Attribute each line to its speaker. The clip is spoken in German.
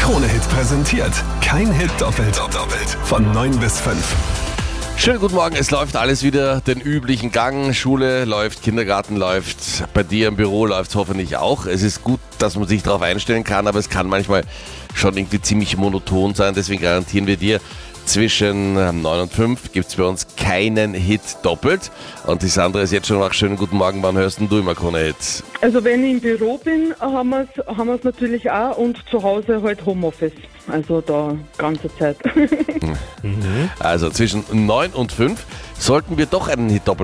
Speaker 1: Krone-Hit präsentiert. Kein Hit doppelt. Von 9 bis 5.
Speaker 2: Schönen guten Morgen, es läuft alles wieder den üblichen Gang. Schule läuft, Kindergarten läuft, bei dir im Büro läuft es hoffentlich auch. Es ist gut, dass man sich darauf einstellen kann, aber es kann manchmal schon irgendwie ziemlich monoton sein. Deswegen garantieren wir dir, zwischen 9 und 5 gibt es bei uns keinen Hit doppelt. Und die Sandra ist jetzt schon nach schönen guten Morgen. Wann hörst denn du immer Krone-Hit?
Speaker 3: Also wenn ich im Büro bin, haben wir's natürlich auch und zu Hause halt Homeoffice. Also da ganze Zeit.
Speaker 2: Also zwischen 9 und 5 sollten wir doch einen Hit doppelt